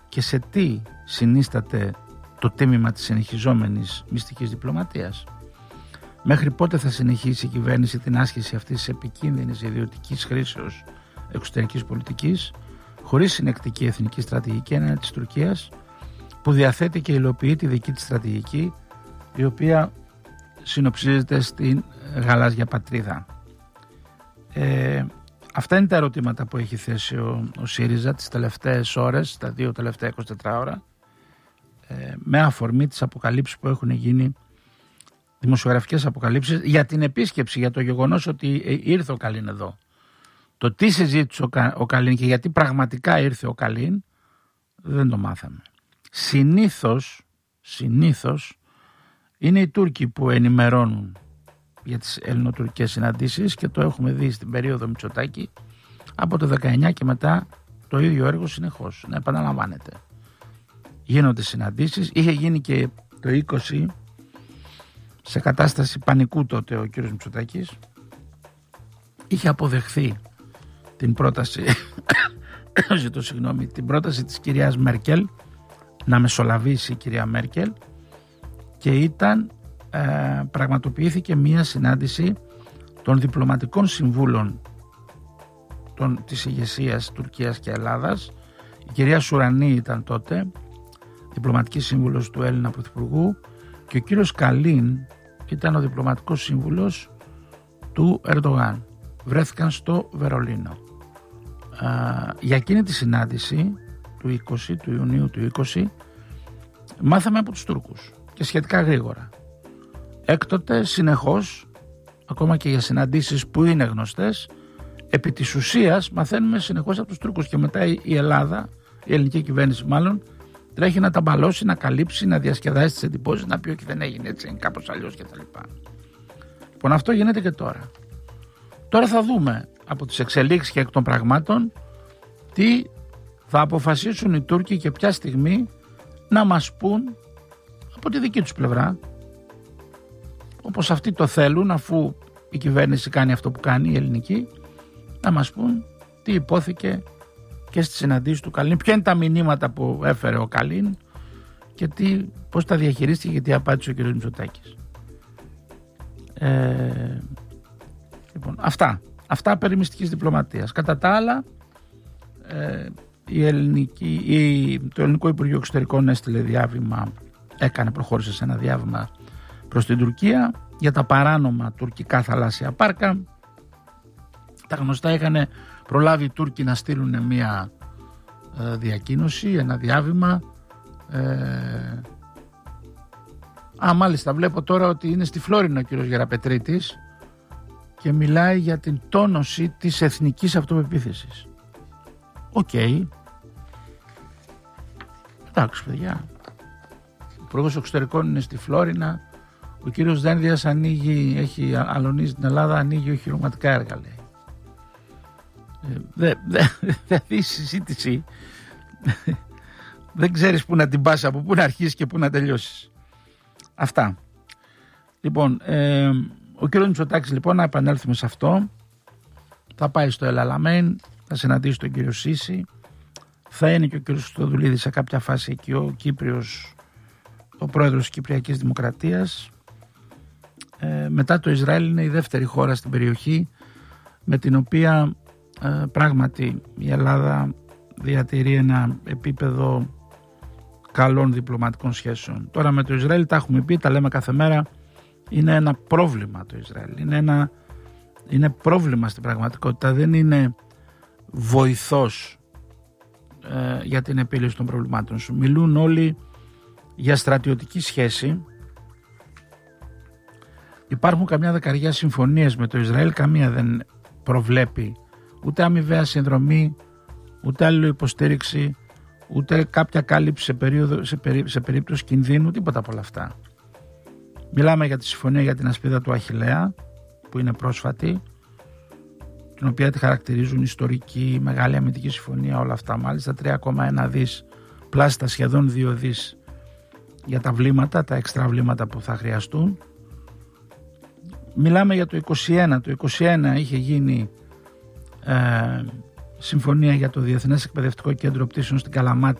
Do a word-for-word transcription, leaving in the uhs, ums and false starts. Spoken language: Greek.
και σε τι συνίσταται το τίμημα της συνεχιζόμενης μυστικής διπλωματίας? Μέχρι πότε θα συνεχίσει η κυβέρνηση την άσκηση αυτής της επικίνδυνης ιδιωτικής χρήσεως εξωτερικής πολιτικής, χωρίς συνεκτική εθνική στρατηγική έναντι της Τουρκίας, που διαθέτει και υλοποιεί τη δική της στρατηγική, η οποία συνοψίζεται στην γαλάζια πατρίδα? Ε, αυτά είναι τα ερωτήματα που έχει θέσει ο, ο ΣΥΡΙΖΑ τις τελευταίες ώρες, τα δύο τελευταία είκοσι τέσσερις ώρα, ε, με αφορμή τις αποκαλύψεις που έχουν γίνει, δημοσιογραφικές αποκαλύψεις για την επίσκεψη, για το γεγονός ότι ήρθε ο Καλίν εδώ. Το τι συζήτησε ο, Κα, ο Καλίν και γιατί πραγματικά ήρθε ο Καλίν δεν το μάθαμε. Συνήθως, συνήθως είναι οι Τούρκοι που ενημερώνουν για τις ελληνοτουρκικές συναντήσεις και το έχουμε δει στην περίοδο Μητσοτάκη από το δεκαεννιά και μετά το ίδιο έργο συνεχώς να επαναλαμβάνεται. Γίνονται συναντήσεις, είχε γίνει και το είκοσι σε κατάσταση πανικού τότε ο κύριος Μητσοτάκης, είχε αποδεχθεί την πρόταση ζητώ συγγνώμη, την πρόταση της κυρίας Μέρκελ να μεσολαβήσει η κυρία Μέρκελ και ήταν ε, πραγματοποιήθηκε μία συνάντηση των διπλωματικών συμβούλων των, της ηγεσίας Τουρκίας και Ελλάδας. Η κυρία Σουρανή ήταν τότε διπλωματική σύμβουλος του Έλληνα Πρωθυπουργού και ο κύριος Καλίν ήταν ο διπλωματικός σύμβουλος του Ερντογάν. Βρέθηκαν στο Βερολίνο. Α, για εκείνη τη συνάντηση του είκοσι, του Ιουνίου του είκοσι, μάθαμε από τους Τούρκους και σχετικά γρήγορα. Έκτοτε συνεχώς, ακόμα και για συναντήσεις που είναι γνωστές, επί της ουσίας μαθαίνουμε συνεχώς από τους Τούρκους και μετά η Ελλάδα, η ελληνική κυβέρνηση μάλλον, τρέχει να τα μπαλώσει, να καλύψει, να διασκεδάσει τις εντυπώσεις, να πει ότι δεν έγινε έτσι, είναι κάπως αλλιώς κτλ. Λοιπόν, αυτό γίνεται και τώρα. Τώρα θα δούμε από τις εξελίξεις και εκ των πραγμάτων τι θα αποφασίσουν οι Τούρκοι και ποια στιγμή να μας πούν από τη δική τους πλευρά, όπως αυτοί το θέλουν, αφού η κυβέρνηση κάνει αυτό που κάνει η ελληνική, να μας πούν τι υπόθηκε και στις συναντήσεις του Καλίν, ποια είναι τα μηνύματα που έφερε ο Καλίν και τι, πώς τα διαχειρίστηκε και τι απάντησε ο κ. Μητσοτάκης. Ε, λοιπόν, αυτά. Αυτά περί μυστικής διπλωματίας. Κατά τα άλλα, ε, η ελληνική, η, το Ελληνικό Υπουργείο Εξωτερικών έστειλε διάβημα, έκανε, προχώρησε σε ένα διάβημα προς την Τουρκία για τα παράνομα τουρκικά θαλάσσια πάρκα. Τα γνωστά είχαν προλάβει οι Τούρκοι να στείλουν μια ε, διακοίνωση, ένα διάβημα. Ε, α, μάλιστα βλέπω τώρα ότι είναι στη Φλόρινα ο κύριος Γεραπετρίτης και μιλάει για την τόνωση της εθνικής αυτοπεποίθησης. Οκ. Okay. Εντάξει παιδιά. Ο Υπουργός Εξωτερικών είναι στη Φλόρινα. Ο κύριος Δένδιας ανοίγει, έχει αλωνίσει την Ελλάδα, ανοίγει οχυρωματικά έργα, λέει. Δεν δε, δε, δε, η συζήτηση δεν ξέρεις πού να την πας, από πού να αρχίσεις και πού να τελειώσεις. Αυτά. Λοιπόν, ε, ο κύριος Μητσοτάκης, λοιπόν, να επανέλθουμε σε αυτό, θα πάει στο Ελαλαμέν, θα συναντήσει τον κύριο Σίση, θα είναι και ο κύριος Χριστοδουλίδης σε κάποια φάση εκεί, ο Κύπριος, ο πρόεδρος της Κυπριακής Δημοκρατίας. Ε, μετά το Ισραήλ είναι η δεύτερη χώρα στην περιοχή με την οποία ε, πράγματι η Ελλάδα διατηρεί ένα επίπεδο καλών διπλωματικών σχέσεων. Τώρα με το Ισραήλ τα έχουμε πει, τα λέμε κάθε μέρα, είναι ένα πρόβλημα το Ισραήλ. Είναι ένα είναι πρόβλημα στην πραγματικότητα, δεν είναι βοηθός ε, για την επίλυση των προβλημάτων σου. Μιλούν όλοι για στρατιωτική σχέση. Υπάρχουν καμιά δεκαριά συμφωνίες με το Ισραήλ, καμία δεν προβλέπει ούτε αμοιβαία συνδρομή, ούτε άλλη υποστήριξη, ούτε κάποια κάλυψη σε, περίοδο, σε, περί, σε περίπτωση κινδύνου, τίποτα από όλα αυτά. Μιλάμε για τη συμφωνία για την ασπίδα του Αχιλλέα, που είναι πρόσφατη, την οποία τη χαρακτηρίζουν ιστορική, μεγάλη αμυντική συμφωνία, όλα αυτά μάλιστα, τρία κόμμα ένα δις, πλάστα σχεδόν δύο δις για τα βλήματα, τα έξτρα βλήματα που θα χρειαστούν. Μιλάμε για το είκοσι ένα, το είκοσι ένα είχε γίνει ε, συμφωνία για το Διεθνές Εκπαιδευτικό Κέντρο Πτήσεων στην Καλαμάτα,